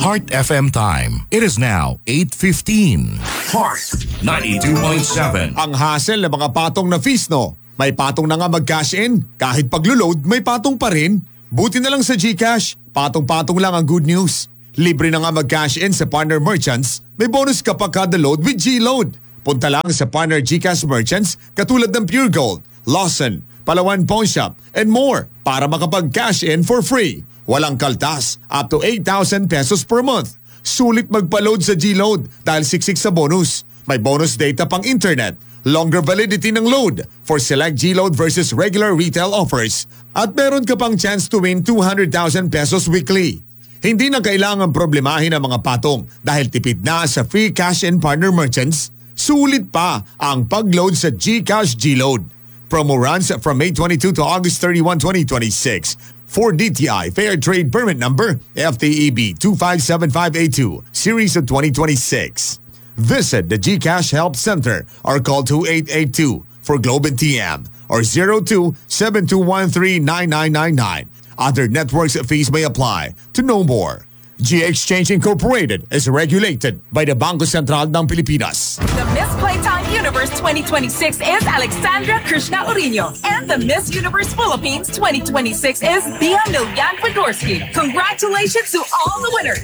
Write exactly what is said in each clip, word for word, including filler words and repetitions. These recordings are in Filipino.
Heart F M time. It is now eight fifteen. Heart ninety-two point seven. Ang hassle ng mga patong na fees, no? May patong na nga mag-cash in. Kahit paglo-load, may patong pa rin. Buti na lang sa GCash. Patong-patong lang ang good news. Libre na nga mag-cash in sa partner merchants. May bonus kapag kada load with G-Load. Punta lang sa partner GCash merchants katulad ng Pure Gold, Lawson, Palawan Pawn Shop, and more para makapag-cash in for free. Walang kaltas, up to eight thousand pesos per month. Sulit magpa-load sa G-Load dahil siksik sa bonus. May bonus data pang internet, longer validity ng load for select G-Load versus regular retail offers. At meron ka pang chance to win two hundred thousand pesos weekly. Hindi na kailangan problemahin ang mga patong dahil tipid na sa free cash-in partner merchants. Sulit pa ang pag-load sa GCash G-Load. Promo runs from May twenty-second to August thirty-first, twenty twenty-six. For D T I Fair Trade Permit Number F T E B two five seven five eight two, Series of twenty twenty-six. Visit the GCash Help Center or call two eight eight two for Globe and T M or zero two seven two one three nine nine nine nine. Other networks fees may apply. To know more, G Exchange Incorporated is regulated by the Bangko Sentral ng Pilipinas. The Miss Playtime Universe twenty twenty-six is Alexandra Krishna Orino. And the Miss Universe Philippines twenty twenty-six is Bia Milyan Fedorsky. Congratulations to all the winners.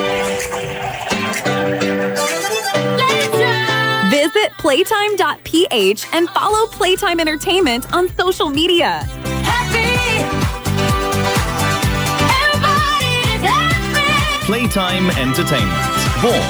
Visit playtime dot p h and follow Playtime Entertainment on social media. Happy! Everybody is happy! Playtime Entertainment. Born